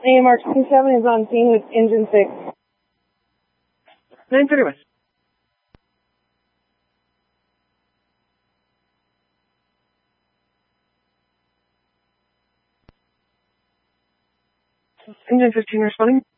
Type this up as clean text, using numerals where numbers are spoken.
AMR 27 is on scene with engine 6. 930 West. Engine 15 responding.